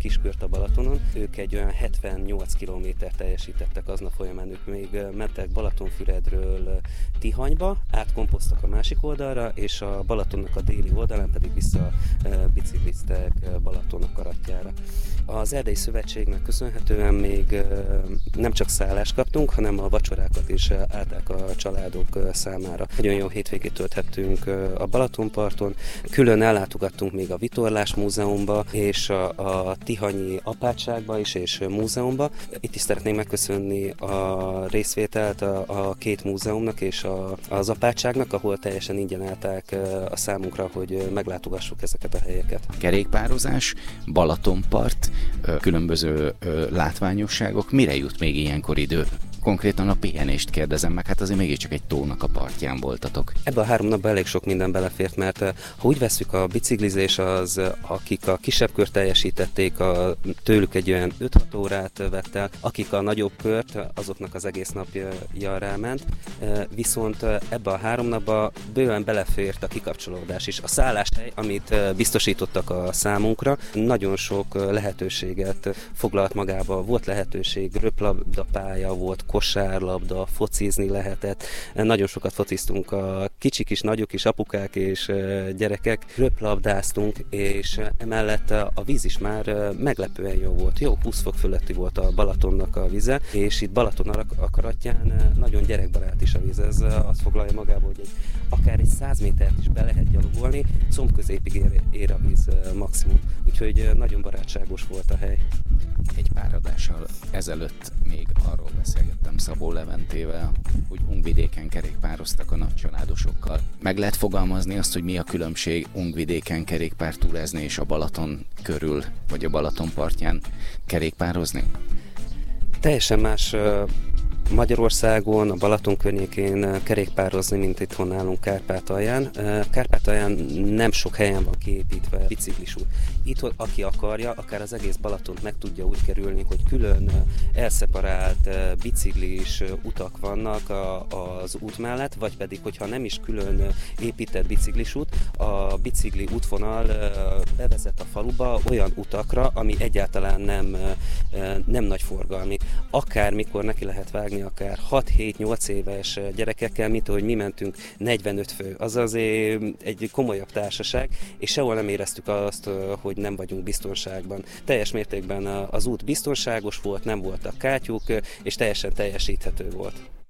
kiskört a Balatonon. Ők egy olyan 78 kilométert teljesítettek aznap folyamán, ők még mentek Balatonfüredről Tihanyba, átkompoztak a másik oldalra, és a Balatonnak a déli oldalán pedig vissza bicikliztek Balatonnak karatjára. Az Erdélyi Szövetségnek köszönhetően még nem csak szállást kaptunk, hanem a vacsorákat is állták a családok számára. Nagyon jó hétvégét tölthettünk a Balatonparton, külön ellátogattunk még a Vitorlás Múzeumba és a Tihanyi Apátságba is és múzeumba. Itt is szeretném megköszönni a részvételt a két múzeumnak és az apátságnak, ahol teljesen ingyen állták a számunkra, hogy meglátogassuk ezeket a helyeket. Kerékpározás, Balatonpart, különböző látványosságok, mire jut még ilyenkor idő? Konkrétan a pihenést kérdezem meg, hát azért mégiscsak egy tónak a partján voltatok. Ebben a 3 napban elég sok minden belefért, mert ha úgy vesszük, a biciklizés az, akik a kisebb kört teljesítették, tőlük egy olyan 5-6 órát vett el, akik a nagyobb kört, azoknak az egész napja ráment, viszont ebben a 3 napban bőven belefért a kikapcsolódás is. A szálláshely, amit biztosítottak a számunkra, nagyon sok lehetőséget foglalt magába. Volt lehetőség, röplabdapálya volt, kosárlabda, focizni lehetett. Nagyon sokat fociztunk, a kicsik is, nagyok is, apukák és gyerekek. Röplabdáztunk, és emellett a víz is már meglepően jó volt. Jó, 20 fok fölötti volt a Balatonnak a vize, és itt Balaton akaratján nagyon gyerekbarát is a víz. Ez azt foglalja magába, hogy akár egy 100 métert is be lehet gyalogolni, combközépig ér a víz maximum. Úgyhogy nagyon barátságos volt a hely. Egy pár adással ezelőtt még arról beszélgettem Szabó Leventével, hogy Ungvidéken kerékpároztak a nagycsaládosokkal. Meg lehet fogalmazni azt, hogy mi a különbség Ungvidéken kerékpártúrázni és a Balaton körül, vagy a Balaton partján kerékpározni? Teljesen más Magyarországon, a Balaton környékén kerékpározni, mint itthon nálunk Kárpátalján. Kárpátalján nem sok helyen van kiépítve biciklisút. Itt, aki akarja, akár az egész Balatont meg tudja úgy kerülni, hogy külön elszeparált biciklis utak vannak az út mellett, vagy pedig, hogyha nem is külön épített biciklisút, a bicikli útvonal bevezet a faluba olyan utakra, ami egyáltalán nem nagy forgalmi. Akár mikor neki lehet vágni, akár 6-7-8 éves gyerekekkel, mint ahogy mi mentünk 45 fő. Az azért egy komolyabb társaság, és sehol nem éreztük azt, hogy nem vagyunk biztonságban. Teljes mértékben az út biztonságos volt, nem voltak kátyúk, és teljesen teljesíthető volt.